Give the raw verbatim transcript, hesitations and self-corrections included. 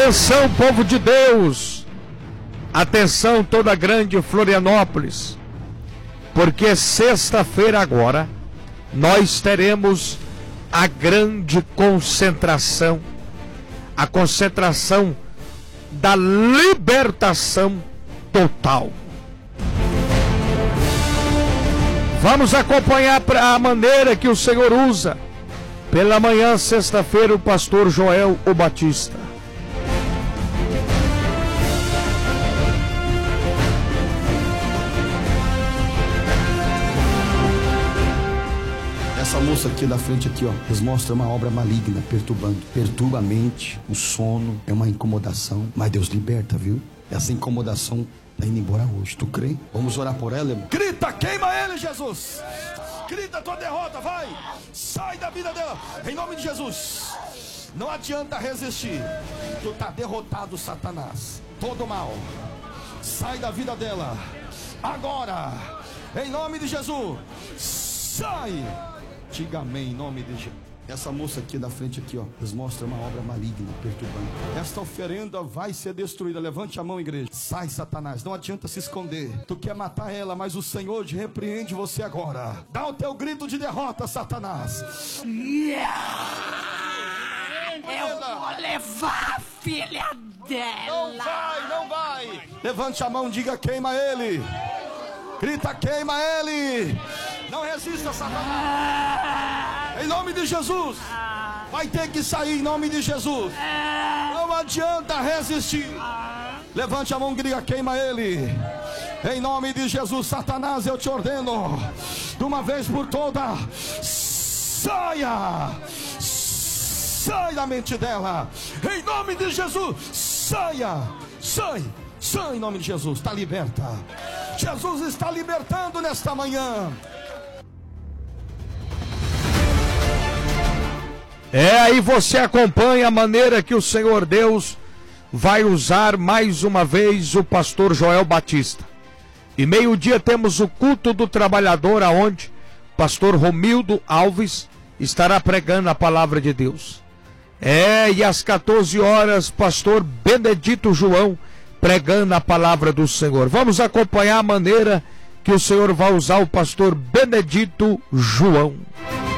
Atenção, povo de Deus, atenção toda a grande Florianópolis, porque sexta-feira agora nós teremos a grande concentração, a concentração da libertação total. Vamos acompanhar a maneira que o Senhor usa. Pela manhã, sexta-feira, o pastor Joel o Batista. Essa moça aqui da frente aqui, ó, nos mostra uma obra maligna, perturbando. Perturba a mente, o sono, é uma incomodação. Mas Deus liberta, viu? Essa incomodação tá indo embora hoje, tu crê? Vamos orar por ela, irmão. Grita, queima ele, Jesus! Grita tua derrota, vai! Sai da vida dela, em nome de Jesus! Não adianta resistir. Tu tá derrotado, Satanás. Todo mal. Sai da vida dela. Agora, em nome de Jesus. Sai! Diga amém, em nome de Jesus. Essa moça aqui da frente aqui, ó, nos mostra uma obra maligna, perturbando. Esta oferenda vai ser destruída. Levante a mão, igreja. Sai, Satanás, não adianta se esconder. Tu quer matar ela, mas o Senhor te repreende você agora. Dá o teu grito de derrota, Satanás. Eu vou levar a filha dela. Não vai, não vai. Levante a mão, diga queima ele. Grita, queima ele. Não resista, Satanás. Em nome de Jesus. Vai ter que sair em nome de Jesus. Não adianta resistir. Levante a mão, grita, queima ele. Em nome de Jesus, Satanás, eu te ordeno, de uma vez por todas, saia. Sai da mente dela. Em nome de Jesus, saia. Sai. Sai em nome de Jesus. Está liberta. Jesus está libertando nesta manhã. É, aí você acompanha a maneira que o Senhor Deus vai usar mais uma vez o pastor Joel Batista. E meio-dia temos o culto do trabalhador, aonde o pastor Romildo Alves estará pregando a palavra de Deus. É, e às quatorze horas, pastor Benedito João pregando a palavra do Senhor. Vamos acompanhar a maneira que o Senhor vai usar o pastor Benedito João.